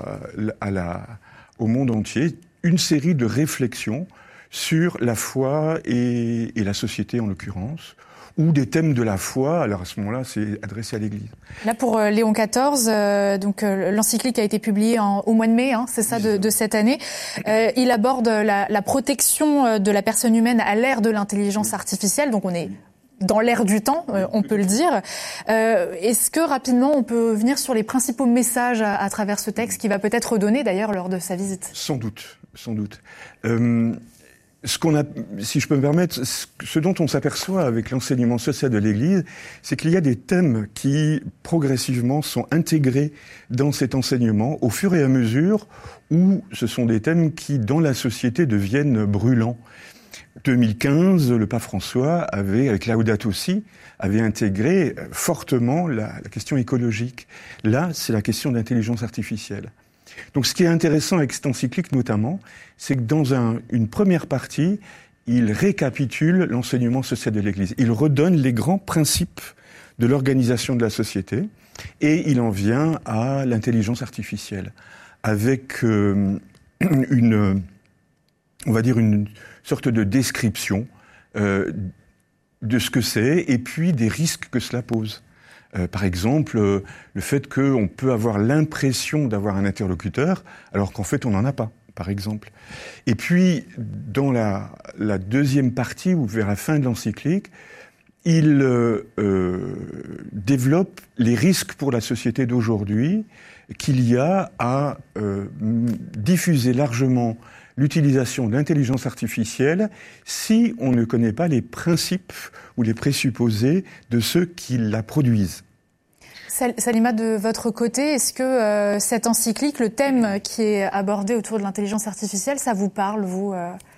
au monde entier une série de réflexions sur la foi et la société en l'occurrence, ou des thèmes de la foi. Alors à ce moment-là, c'est adressé à l'Église. Là, pour Léon XIV, l'encyclique a été publiée au mois de mai, c'est ça, de cette année. Il aborde la protection de la personne humaine à l'ère de l'intelligence artificielle. Donc on est dans l'ère du temps, on peut le dire. Est-ce que rapidement on peut venir sur les principaux messages à travers ce texte qui va peut-être redonner d'ailleurs lors de sa visite ? Sans doute. Si je peux me permettre, ce dont on s'aperçoit avec l'enseignement social de l'Église, c'est qu'il y a des thèmes qui, progressivement, sont intégrés dans cet enseignement au fur et à mesure où ce sont des thèmes qui, dans la société, deviennent brûlants. 2015, le pape François avec Laudato Si, avait intégré fortement la question écologique. Là, c'est la question d'intelligence artificielle. Donc ce qui est intéressant avec cette encyclique notamment, c'est que dans une première partie, il récapitule l'enseignement social de l'Église. Il redonne les grands principes de l'organisation de la société et il en vient à l'intelligence artificielle avec une sorte de description de ce que c'est et puis des risques que cela pose. Par exemple, le fait qu'on peut avoir l'impression d'avoir un interlocuteur, alors qu'en fait on n'en a pas, par exemple. Et puis, dans la deuxième partie, ou vers la fin de l'encyclique, il développe les risques pour la société d'aujourd'hui qu'il y a à diffuser largement l'utilisation de l'intelligence artificielle si on ne connaît pas les principes ou les présupposés de ceux qui la produisent. Salima, de votre côté, est-ce que cette encyclique, le thème qui est abordé autour de l'intelligence artificielle, ça vous parle, vous